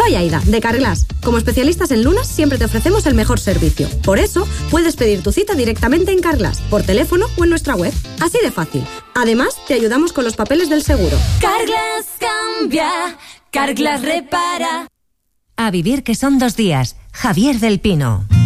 Soy Aida, de Carglass. Como especialistas en lunas, siempre te ofrecemos el mejor servicio. Por eso, puedes pedir tu cita directamente en Carglass, por teléfono o en nuestra web. Así de fácil. Además, te ayudamos con los papeles del seguro. Carglass cambia, Carglass repara. A vivir que son 2 días. Javier del Pino.